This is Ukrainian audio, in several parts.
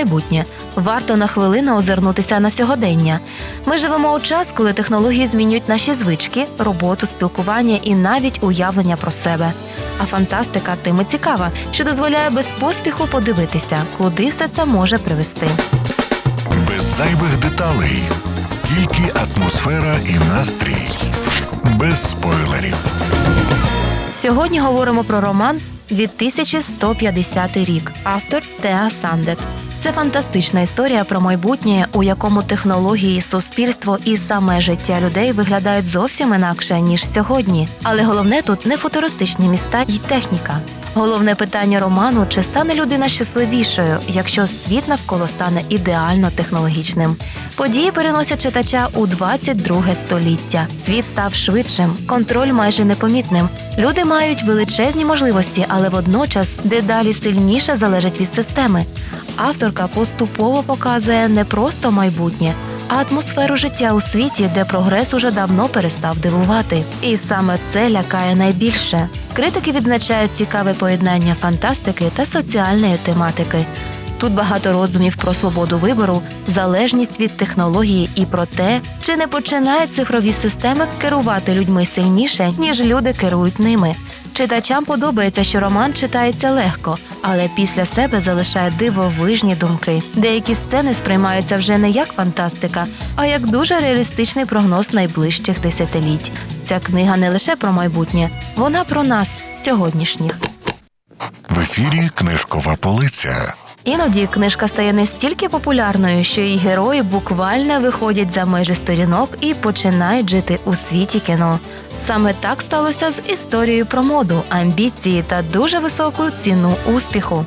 майбутнє. Варто на хвилину озирнутися на сьогодення. Ми живемо у час, коли технології змінюють наші звички, роботу, спілкування і навіть уявлення про себе. А фантастика тим і цікава, що дозволяє без поспіху подивитися, куди все це може привести. Без зайвих деталей. Тільки атмосфера і настрій. Без спойлерів. Сьогодні говоримо про роман «2150 рік», автор Теа Сандет. Це фантастична історія про майбутнє, у якому технології, суспільство і саме життя людей виглядають зовсім інакше, ніж сьогодні. Але головне тут не футуристичні міста й техніка. Головне питання роману – чи стане людина щасливішою, якщо світ навколо стане ідеально технологічним. Події переносять читача у 22 століття. Світ став швидшим, контроль майже непомітним. Люди мають величезні можливості, але водночас дедалі сильніше залежать від системи. Авторка поступово показує не просто майбутнє, а атмосферу життя у світі, де прогрес уже давно перестав дивувати. І саме це лякає найбільше. Критики відзначають цікаве поєднання фантастики та соціальної тематики. Тут багато роздумів про свободу вибору, залежність від технології і про те, чи не починають цифрові системи керувати людьми сильніше, ніж люди керують ними. Читачам подобається, що роман читається легко, але після себе залишає дивовижні думки. Деякі сцени сприймаються вже не як фантастика, а як дуже реалістичний прогноз найближчих десятиліть. Ця книга не лише про майбутнє, вона про нас, сьогоднішніх. В ефірі «Книжкова полиця». Іноді книжка стає настільки популярною, що її герої буквально виходять за межі сторінок і починають жити у світі кіно. Саме так сталося з історією про моду, амбіції та дуже високу ціну успіху.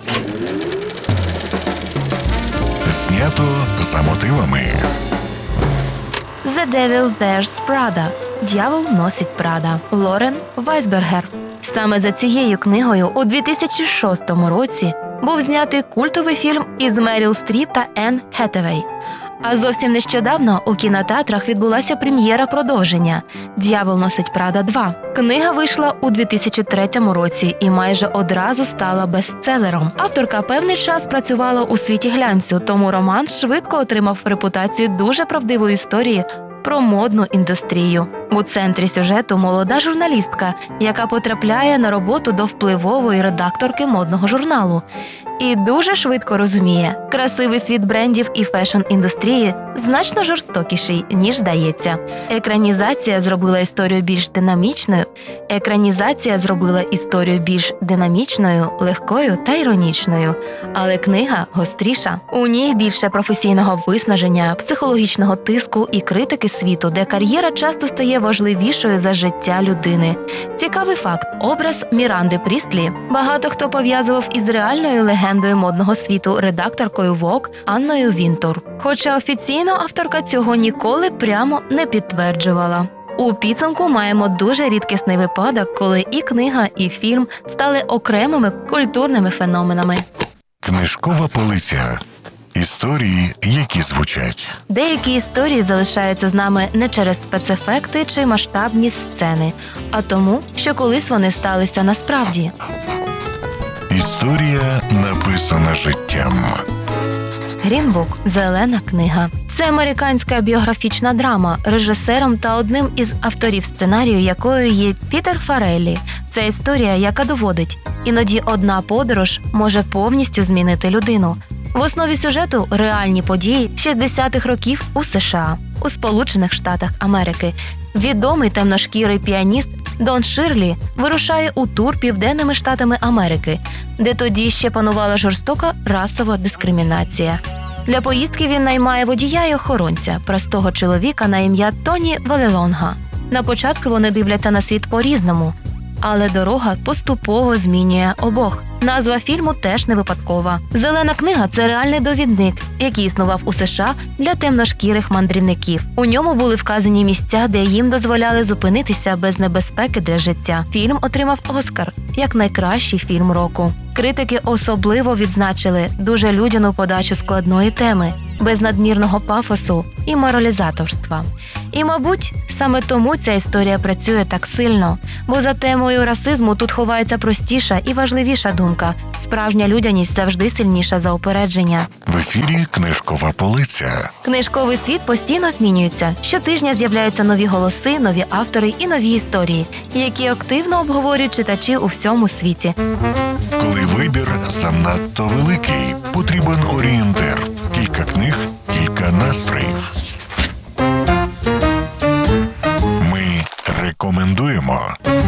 Знято за мотивами. «The Devil Wears Prada» – «Д'явол носить Прада» Лорен Вайсбергер. Саме за цією книгою у 2006 році був знятий культовий фільм із Меріл Стріп та Енн Хетевей. А зовсім нещодавно у кінотеатрах відбулася прем'єра продовження «Д'явол носить Прада 2». Книга вийшла у 2003 році і майже одразу стала бестселером. Авторка певний час працювала у світі глянцю, тому роман швидко отримав репутацію дуже правдивої історії про модну індустрію. У центрі сюжету молода журналістка, яка потрапляє на роботу до впливової редакторки модного журналу. І дуже швидко розуміє, красивий світ брендів і фешн-індустрії значно жорстокіший, ніж здається. Екранізація зробила історію більш динамічною, легкою та іронічною. Але книга гостріша. У ній більше професійного виснаження, психологічного тиску і критики світу, де кар'єра часто стає важливішою за життя людини. Цікавий факт – образ Міранди Прістлі багато хто пов'язував із реальною легендою модного світу редакторкою Vogue Анною Вінтур. Хоча офіційно авторка цього ніколи прямо не підтверджувала. У підсумку маємо дуже рідкісний випадок, коли і книга, і фільм стали окремими культурними феноменами. Книжкова полиця. Історії, які звучать. Деякі історії залишаються з нами не через спецефекти чи масштабні сцени, а тому, що колись вони сталися насправді. Історія, написана життям. Green Book – «Зелена книга». Це американська біографічна драма, режисером та одним із авторів сценарію якою є Пітер Фарреллі. Це історія, яка доводить, іноді одна подорож може повністю змінити людину. В основі сюжету – реальні події 60-х років у США, у Сполучених Штатах Америки. Відомий темношкірий піаніст Дон Ширлі вирушає у тур Південними Штатами Америки, де тоді ще панувала жорстока расова дискримінація. Для поїздки він наймає водія і охоронця, простого чоловіка на ім'я Тоні Валелонга. На початку вони дивляться на світ по-різному, але дорога поступово змінює обох. Назва фільму теж не випадкова. «Зелена книга» – це реальний довідник, який існував у США для темношкірих мандрівників. У ньому були вказані місця, де їм дозволяли зупинитися без небезпеки для життя. Фільм отримав «Оскар» як найкращий фільм року. Критики особливо відзначили дуже людяну подачу складної теми. без надмірного пафосу і моралізаторства. І, мабуть, саме тому ця історія працює так сильно, бо за темою расизму тут ховається простіша і важливіша думка. Справжня людяність завжди сильніша за упередження. В ефірі «Книжкова полиця». Книжковий світ постійно змінюється. Щотижня з'являються нові голоси, нові автори і нові історії, які активно обговорюють читачі у всьому світі. Коли вибір занадто великий, потрібен орієнтир. Кілька книг, кілька настроїв. Ми рекомендуємо.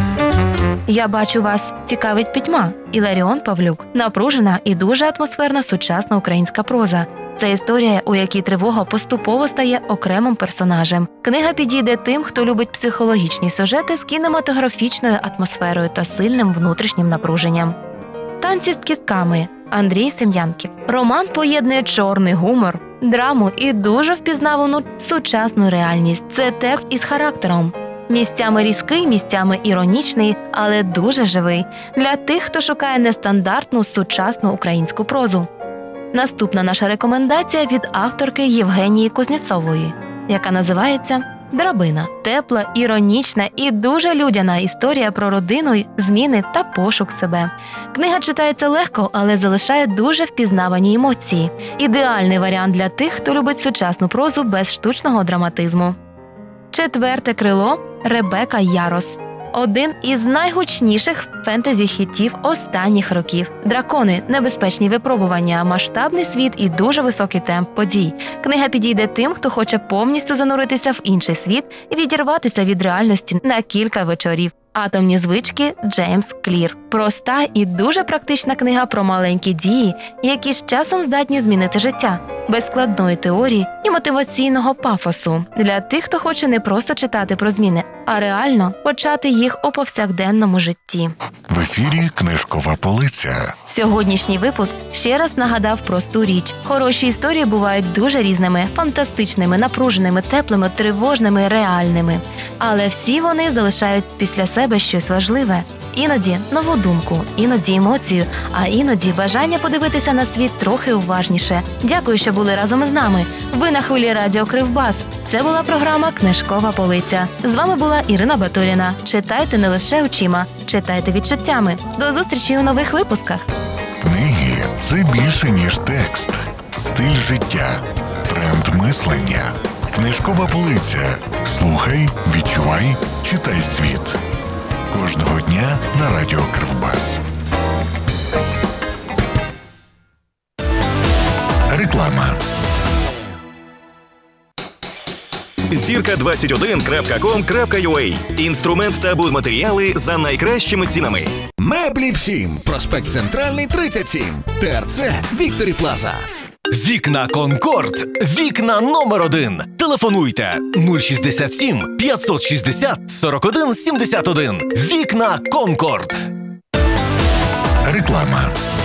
«Я бачу вас» цікавить пітьма. Іларіон Павлюк. Напружена і дуже атмосферна сучасна українська проза. Це історія, у якій тривога поступово стає окремим персонажем. Книга підійде тим, хто любить психологічні сюжети з кінематографічною атмосферою та сильним внутрішнім напруженням. «Танці з кістками» Андрій Сем'янків. Роман поєднує чорний гумор, драму і дуже впізнавану сучасну реальність. Це текст із характером. Місцями різкий, місцями іронічний, але дуже живий. Для тих, хто шукає нестандартну сучасну українську прозу. Наступна наша рекомендація від авторки Євгенії Кузнєцової, яка називається «Драбина». Тепла, іронічна і дуже людяна історія про родину, зміни та пошук себе. Книга читається легко, але залишає дуже впізнавані емоції. Ідеальний варіант для тих, хто любить сучасну прозу без штучного драматизму. «Четверте крило» Ребека Ярос. Один із найгучніших фентезі-хітів останніх років. Дракони, небезпечні випробування, масштабний світ і дуже високий темп подій. Книга підійде тим, хто хоче повністю зануритися в інший світ і відірватися від реальності на кілька вечорів. «Атомні звички» Джеймс Клір. Проста і дуже практична книга про маленькі дії, які з часом здатні змінити життя. Без складної теорії і мотиваційного пафосу. Для тих, хто хоче не просто читати про зміни, а реально почати їх у повсякденному житті. В ефірі «Книжкова полиця». Сьогоднішній випуск ще раз нагадав просту річ. Хороші історії бувають дуже різними, фантастичними, напруженими, теплими, тривожними, реальними. Але всі вони залишають після себе щось важливе. Іноді нову думку, іноді емоцію, а іноді бажання подивитися на світ трохи уважніше. Дякую, що були разом із нами. Ви на хвилі радіо Кривбас. Це була програма «Книжкова полиця». З вами була Ірина Батуріна. Читайте не лише очима, читайте відчуттями. До зустрічі у нових випусках. Книги – це більше, ніж текст. Стиль життя. Тренд мислення. «Книжкова полиця». Слухай, відчувай, читай світ. Кожного дня на радіо Кривбас. Реклама. Zirka21.com.ua. Інструмент та будматеріали за найкращими цінами. Меблі всім. Проспект Центральний, 37. ТРЦ Вікторі Плаза. Вікна Конкорд. Вікна номер 1. Телефонуйте 067 560 41 71. Вікна Конкорд. Реклама.